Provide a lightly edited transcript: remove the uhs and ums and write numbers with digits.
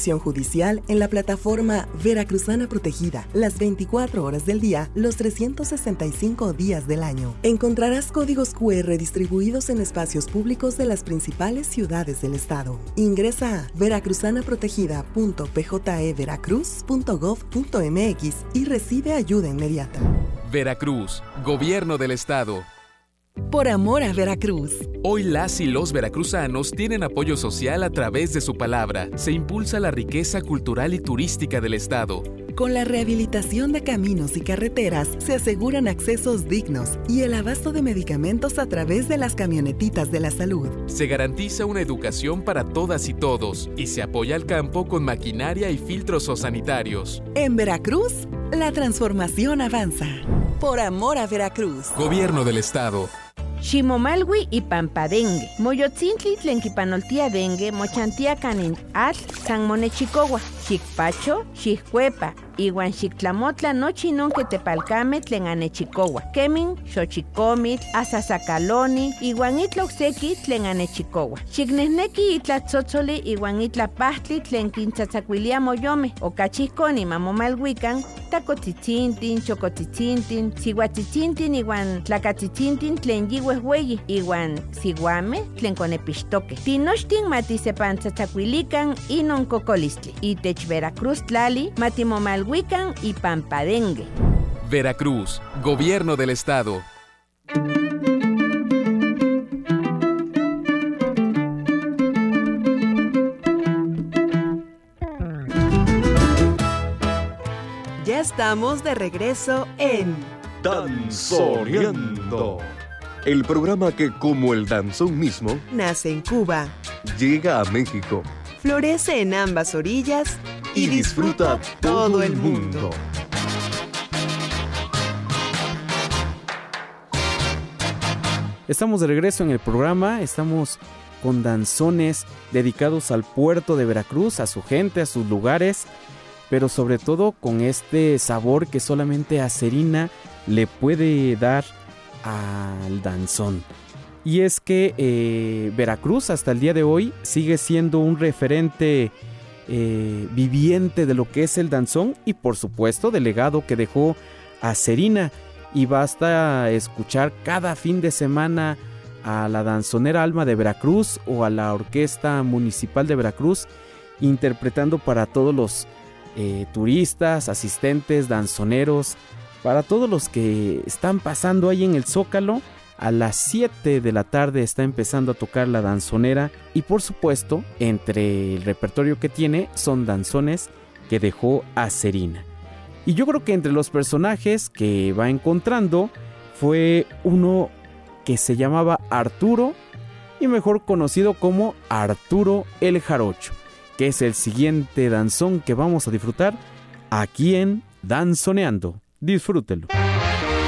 protección judicial en la plataforma Veracruzana Protegida, las 24 horas del día, los 365 días del año. Encontrarás códigos QR distribuidos en espacios públicos de las principales ciudades del estado. Ingresa a veracruzanaprotegida.pjeveracruz.gov.mx y recibe ayuda inmediata. Veracruz, Gobierno del Estado. Por amor a Veracruz. Hoy las y los veracruzanos tienen apoyo social a través de su palabra. Se impulsa la riqueza cultural y turística del estado. Con la rehabilitación de caminos y carreteras, se aseguran accesos dignos y el abasto de medicamentos a través de las camionetitas de la salud. Se garantiza una educación para todas y todos y se apoya al campo con maquinaria y filtros zoosanitarios. En Veracruz, la transformación avanza. Por amor a Veracruz. Gobierno del Estado. Ximomalwi y Pampadengue. Moyotzintli tlenquipanoltia dengue, mochantia canin atl, san monechicowa, xicpacho, xiccuepa, iwan xictlamotla nochi nonque tepalcame tlen anechicowa. Kemin, xochicomitl, asasacaloni, iwan itloxequi tlen anechicowa. Xicnehneki itlatzotzoli iwan itlapahtli tlen quintzatzacuilia moyome, ocachihconi mamomalhuican, tacotitzintin, chocotitzintin, sihuatitzintin iwan tlacatitzintin tlen yihuehueyi, iwan siguame tlen conepixtoque. Tinochtin matisepantzatzacuilican inon cocolistli. Itech Veracruz tlali matimomalhuican y Pampadengue. Veracruz, Gobierno del Estado. Ya estamos de regreso en Danzoneando, el programa que, como el danzón mismo, nace en Cuba, llega a México, florece en ambas orillas y disfruta todo el mundo. Estamos de regreso en el programa, estamos con danzones dedicados al puerto de Veracruz, a su gente, a sus lugares, pero sobre todo con este sabor que solamente Acerina le puede dar al danzón. Y es que Veracruz hasta el día de hoy sigue siendo un referente viviente de lo que es el danzón y por supuesto del legado que dejó Acerina. Y basta escuchar cada fin de semana a la danzonera Alma de Veracruz o a la Orquesta Municipal de Veracruz interpretando para todos los turistas, asistentes, danzoneros, para todos los que están pasando ahí en el Zócalo. A las 7 de la tarde está empezando a tocar la danzonera y por supuesto entre el repertorio que tiene son danzones que dejó Acerina. Y yo creo que entre los personajes que va encontrando fue uno que se llamaba Arturo y mejor conocido como Arturo el Jarocho, que es el siguiente danzón que vamos a disfrutar aquí en Danzoneando. Disfrútelo.